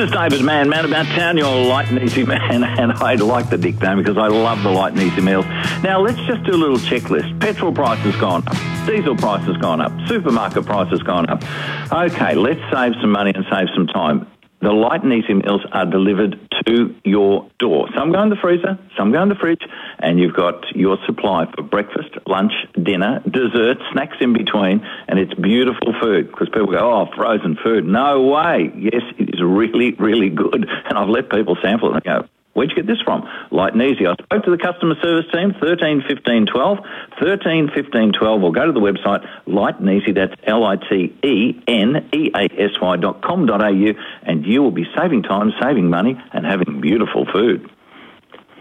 is David Mann About Town, your light and easy man, and I like the nickname because I love the light and easy meals. Now, let's just do a little checklist. Petrol price has gone up. Diesel price has gone up. Supermarket price has gone up. Okay, let's save some money and save some time. The light and easy meals are delivered to your door. Some go in the freezer, some go in the fridge, and you've got your supply for breakfast, lunch, dinner, dessert, snacks in between, and it's beautiful food because people go, oh, frozen food. No way. Yes, it is really, really good. And I've let people sample it and they go, where'd you get this from? Light and easy. I spoke to the customer service team, 13 15 12, 13 15 12, or go to the website, Light and Easy, that's LITENEASY.com.au, and you will be saving time, saving money, and having beautiful food.